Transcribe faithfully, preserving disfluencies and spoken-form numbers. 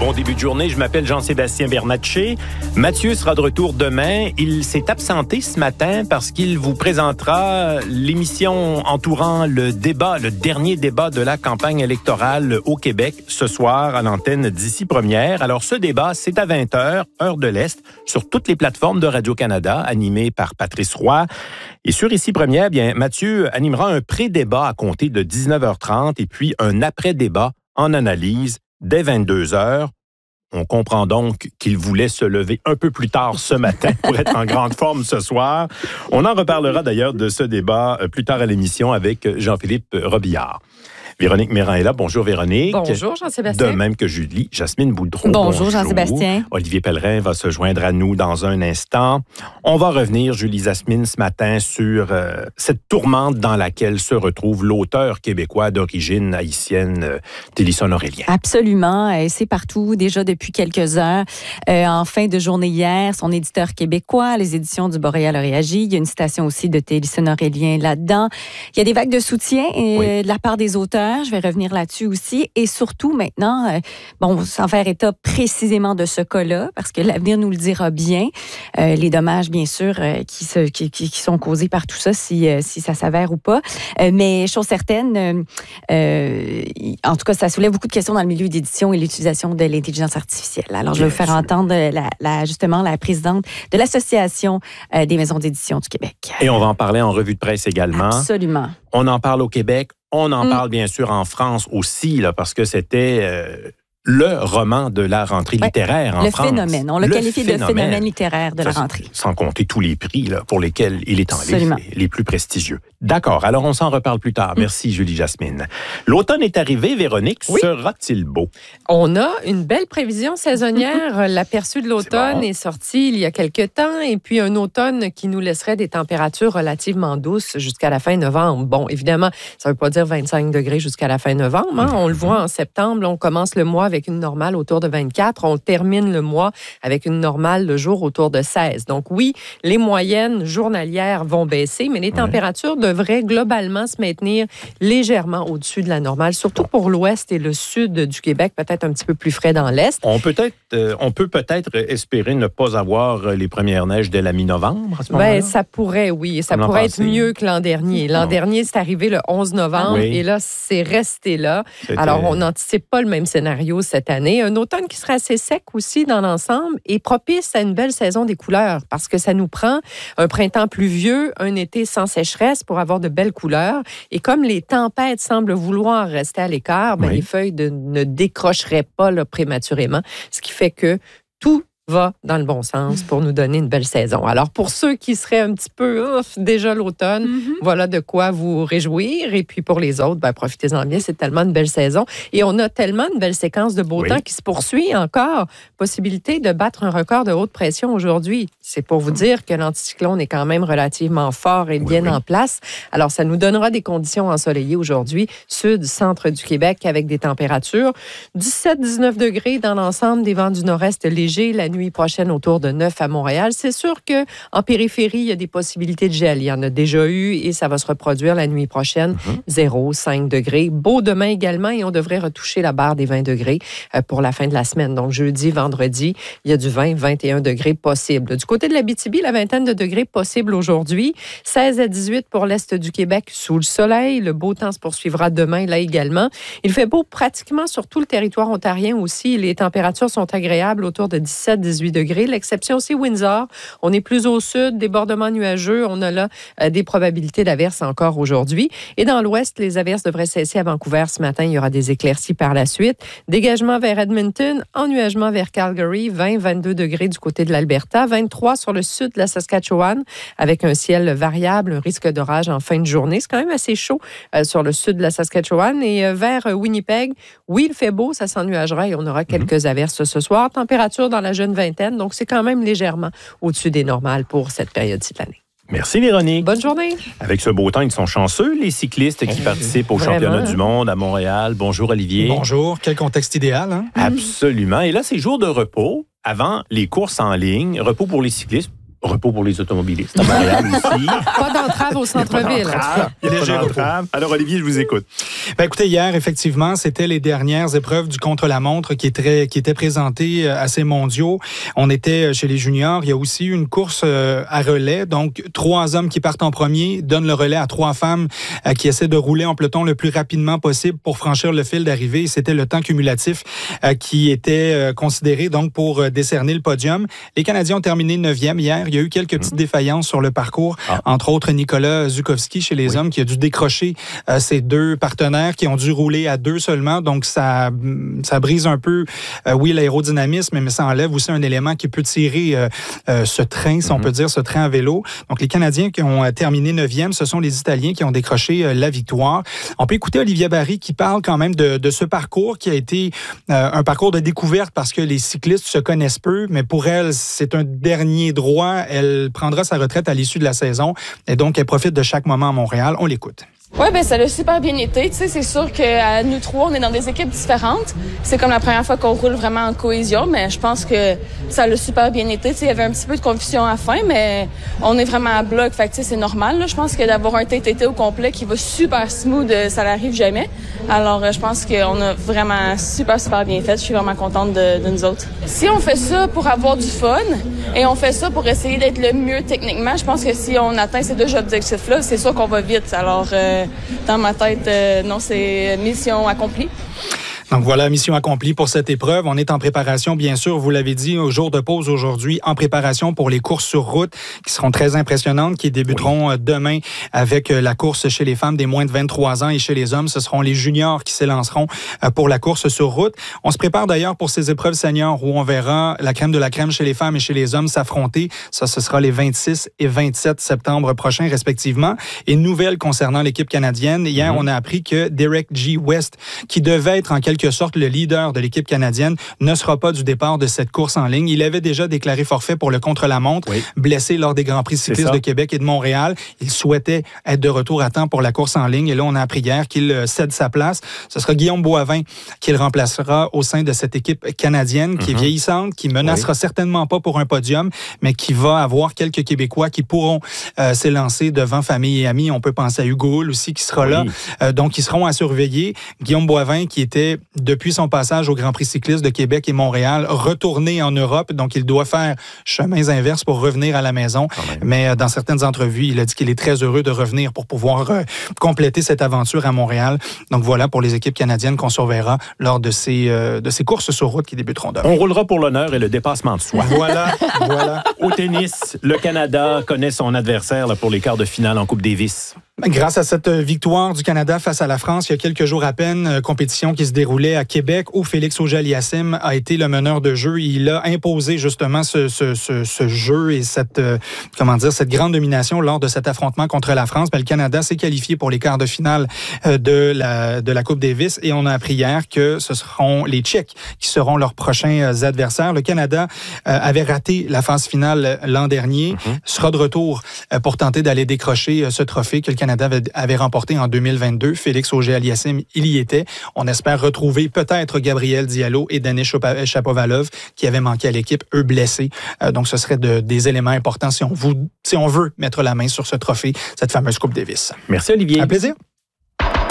Bon début de journée, je m'appelle Jean-Sébastien Bernatchez. Mathieu sera de retour demain. Il s'est absenté ce matin parce qu'il vous présentera l'émission entourant le débat, le dernier débat de la campagne électorale au Québec ce soir à l'antenne d'Ici Première. Alors ce débat, c'est à vingt heures, heure de l'Est, sur toutes les plateformes de Radio-Canada, animé par Patrice Roy. Et sur Ici Première, bien, Mathieu animera un pré-débat à compter de dix-neuf heures trente et puis un après-débat en analyse dès vingt-deux heures. On comprend donc qu'il voulait se lever un peu plus tard ce matin pour être en grande forme ce soir. On en reparlera d'ailleurs de ce débat plus tard à l'émission avec Jean-Philippe Robillard. Véronique Méran est là. Bonjour Véronique. Bonjour Jean-Sébastien. De même que Julie. Jasmine Boudreau. Bonjour, bonjour. Jean-Sébastien. Olivier Pellerin va se joindre à nous dans un instant. On va revenir, Julie Jasmine, ce matin sur euh, cette tourmente dans laquelle se retrouve l'auteur québécois d'origine haïtienne, euh, Télisson Aurélien. Absolument. Et c'est partout déjà depuis quelques heures. Euh, en fin de journée hier, son éditeur québécois, les éditions du Boréal a réagi. Il y a une citation aussi de Télisson Aurélien là-dedans. Il y a des vagues de soutien et, oui. euh, de la part des auteurs. Je vais revenir là-dessus aussi. Et surtout, maintenant, euh, bon, sans faire état précisément de ce cas-là, parce que l'avenir nous le dira bien, euh, les dommages, bien sûr, euh, qui, se, qui, qui, qui sont causés par tout ça, si, euh, si ça s'avère ou pas. Euh, mais chose certaine, euh, euh, en tout cas, ça soulève beaucoup de questions dans le milieu d'édition et l'utilisation de l'intelligence artificielle. Alors, je vais vous faire entendre la, la, justement la présidente de l'Association euh, des maisons d'édition du Québec. Et on va en parler en revue de presse également. Absolument. On en parle au Québec. On en Mm. parle bien sûr en France aussi, là, parce que c'était euh, le roman de la rentrée ouais, littéraire en le France. Phénomène. On l'a le qualifié phénomène. de phénomène littéraire de Ça, la rentrée. Sans compter tous les prix là, pour lesquels il est en Absolument. liste, les, les plus prestigieux. D'accord, alors on s'en reparle plus tard. Mm. Merci Julie Jasmine. L'automne est arrivé, Véronique, oui. Sera-t-il beau? On a une belle prévision saisonnière. L'aperçu de l'automne est, bon. est sorti il y a quelques temps et puis un automne qui nous laisserait des températures relativement douces jusqu'à la fin novembre. Bon, évidemment, ça ne veut pas dire vingt-cinq degrés jusqu'à la fin novembre. Hein? Mm. On le voit en septembre, on commence le mois avec une normale autour de vingt-quatre. On termine le mois avec une normale le jour autour de seize. Donc oui, les moyennes journalières vont baisser, mais les ouais. températures devraient globalement se maintenir légèrement au-dessus de la normale, surtout pour l'ouest et le sud du Québec, peut-être un petit peu plus frais dans l'est. On peut être, euh, on peut peut-être espérer ne pas avoir les premières neiges dès la mi-novembre à ce moment-là? Ben, ça pourrait, oui. Ça on pourrait être mieux que l'an dernier. L'an non. dernier, c'est arrivé le onze novembre oui. et là, c'est resté là. C'était... Alors, on n'anticipe pas le même scénario cette année. Un automne qui sera assez sec aussi dans l'ensemble et propice à une belle saison des couleurs parce que ça nous prend un printemps pluvieux, un été sans sécheresse pour avoir de belles couleurs. Et comme les tempêtes semblent vouloir rester à l'écart, ben, oui. les feuilles de, ne décrocheraient pas là, prématurément, ce qui fait que tout va dans le bon sens pour nous donner une belle saison. Alors, pour ceux qui seraient un petit peu ouf, déjà l'automne, mm-hmm. voilà de quoi vous réjouir. Et puis, pour les autres, ben, profitez-en bien. C'est tellement une belle saison. Et on a tellement une belle séquence de beau oui. temps qui se poursuit encore. Possibilité de battre un record de haute pression aujourd'hui. C'est pour vous dire que l'anticyclone est quand même relativement fort et bien oui, oui. en place. Alors, ça nous donnera des conditions ensoleillées aujourd'hui, sud, centre du Québec, avec des températures dix-sept à dix-neuf degrés dans l'ensemble, des vents du nord-est légers. La nuit prochaine autour de neuf à Montréal. C'est sûr qu'en périphérie, il y a des possibilités de gel. Il y en a déjà eu et ça va se reproduire la nuit prochaine. Mm-hmm. zéro à cinq degrés. Beau demain également et on devrait retoucher la barre des vingt degrés pour la fin de la semaine. Donc, jeudi, vendredi, il y a du vingt à vingt et un degrés possible. Du côté de l'Abitibi, la vingtaine de degrés possible aujourd'hui. seize à dix-huit pour l'Est du Québec sous le soleil. Le beau temps se poursuivra demain, là également. Il fait beau pratiquement sur tout le territoire ontarien aussi. Les températures sont agréables autour de dix-sept à dix-huit degrés. L'exception, c'est Windsor. On est plus au sud, débordements nuageux. On a là euh, des probabilités d'averses encore aujourd'hui. Et dans l'ouest, les averses devraient cesser à Vancouver ce matin. Il y aura des éclaircies par la suite. Dégagement vers Edmonton, ennuagement vers Calgary, vingt à vingt-deux degrés du côté de l'Alberta, vingt-trois sur le sud de la Saskatchewan, avec un ciel variable, un risque d'orage en fin de journée. C'est quand même assez chaud euh, sur le sud de la Saskatchewan. Et euh, vers euh, Winnipeg, oui, il fait beau, ça s'ennuagera et on aura quelques mm-hmm. averses ce soir. Température dans la jeune vingtaine, donc c'est quand même légèrement au-dessus des normales pour cette période-ci de l'année. Merci Véronique. Bonne journée. Avec ce beau temps, ils sont chanceux, les cyclistes qui participent au Vraiment, championnat hein? du monde à Montréal. Bonjour Olivier. Bonjour, quel contexte idéal. Hein? Absolument. Et là, c'est jour de repos avant les courses en ligne. Repos pour les cyclistes. Repos pour les automobilistes. À Montréal aussi. Pas d'entrave au centre-ville. Il y a léger entrave. Alors, Olivier, je vous écoute. Ben, écoutez, hier, effectivement, c'était les dernières épreuves du contre-la-montre qui étaient, qui étaient présentées à ces mondiaux. On était chez les juniors. Il y a aussi une course à relais. Donc, trois hommes qui partent en premier donnent le relais à trois femmes qui essaient de rouler en peloton le plus rapidement possible pour franchir le fil d'arrivée. C'était le temps cumulatif qui était considéré donc pour décerner le podium. Les Canadiens ont terminé neuvième hier. Il y a eu quelques petites défaillances sur le parcours, ah. entre autres Nicolas Zukowski chez les oui. hommes qui a dû décrocher euh, ses deux partenaires qui ont dû rouler à deux seulement. Donc, ça, ça brise un peu, euh, oui, l'aérodynamisme, mais ça enlève aussi un élément qui peut tirer euh, euh, ce train, si mm-hmm. on peut dire, ce train à vélo. Donc, les Canadiens qui ont terminé neuvième, ce sont les Italiens qui ont décroché euh, la victoire. On peut écouter Olivia Barry qui parle quand même de, de ce parcours qui a été euh, un parcours de découverte parce que les cyclistes se connaissent peu, mais pour elle, c'est un dernier droit. Elle prendra sa retraite à l'issue de la saison et donc elle profite de chaque moment à Montréal. On l'écoute. Oui, ben ça a super bien été. Tu sais, c'est sûr que nous trois, on est dans des équipes différentes. C'est comme la première fois qu'on roule vraiment en cohésion, mais je pense que ça a super bien été. Tu sais, il y avait un petit peu de confusion à la fin, mais on est vraiment à bloc. Fait que tu sais, c'est normal. Là. Je pense que d'avoir un T T T au complet qui va super smooth, ça n'arrive jamais. Alors, je pense qu'on a vraiment super, super bien fait. Je suis vraiment contente de, de nous autres. Si on fait ça pour avoir du fun et on fait ça pour essayer d'être le mieux techniquement, je pense que si on atteint ces deux objectifs-là, c'est sûr qu'on va vite. Alors, euh, dans ma tête, euh, non, c'est mission accomplie. Donc voilà, mission accomplie pour cette épreuve. On est en préparation, bien sûr, vous l'avez dit, au jour de pause aujourd'hui, en préparation pour les courses sur route qui seront très impressionnantes, qui débuteront oui. demain avec la course chez les femmes des moins de vingt-trois ans et chez les hommes, ce seront les juniors qui s'élanceront pour la course sur route. On se prépare d'ailleurs pour ces épreuves seniors où on verra la crème de la crème chez les femmes et chez les hommes s'affronter. Ça, ce sera les vingt-six et vingt-sept septembre prochains, respectivement. Et nouvelle concernant l'équipe canadienne. Hier, mm-hmm. on a appris que Derek G. West, qui devait être en quelque sorte le leader de l'équipe canadienne, ne sera pas du départ de cette course en ligne. Il avait déjà déclaré forfait pour le contre-la-montre, oui. blessé lors des Grands Prix cyclistes de Québec et de Montréal. Il souhaitait être de retour à temps pour la course en ligne. Et là, on a appris hier qu'il cède sa place. Ce sera Guillaume Boivin qui le remplacera au sein de cette équipe canadienne qui mm-hmm. est vieillissante, qui menacera oui. certainement pas pour un podium, mais qui va avoir quelques Québécois qui pourront euh, s'élancer devant famille et amis. On peut penser à Hugo Hull aussi qui sera oui. là. Euh, donc, ils seront à surveiller. Guillaume Boivin qui était depuis son passage au Grand Prix cycliste de Québec et Montréal, retourné en Europe. Donc, il doit faire chemins inverses pour revenir à la maison. Mais dans certaines entrevues, il a dit qu'il est très heureux de revenir pour pouvoir euh, compléter cette aventure à Montréal. Donc, voilà pour les équipes canadiennes qu'on surveillera lors de ces, euh, de ces courses sur route qui débuteront demain. On roulera pour l'honneur et le dépassement de soi. Voilà, voilà. Au tennis, le Canada connaît son adversaire là, pour les quarts de finale en Coupe Davis. Grâce à cette victoire du Canada face à la France, il y a quelques jours à peine, compétition qui se déroulait à Québec où Félix Auger-Aliassime a été le meneur de jeu. Il a imposé justement ce, ce, ce, ce jeu et cette, euh, comment dire, cette grande domination lors de cet affrontement contre la France. Mais le Canada s'est qualifié pour les quarts de finale de la, de la Coupe Davis et on a appris hier que ce seront les Tchèques qui seront leurs prochains adversaires. Le Canada euh, avait raté la phase finale l'an dernier, mm-hmm. sera de retour euh, pour tenter d'aller décrocher euh, ce trophée que le Canada avait, avait remporté en deux mille vingt-deux. Félix Auger-Aliassime, il y était. On espère retrouver peut-être Gabriel Diallo et Denis Shapovalov qui avaient manqué à l'équipe, eux blessés. Euh, donc, ce serait de, des éléments importants si on, vous, si on veut mettre la main sur ce trophée, cette fameuse Coupe Davis. Merci, Olivier. Un plaisir.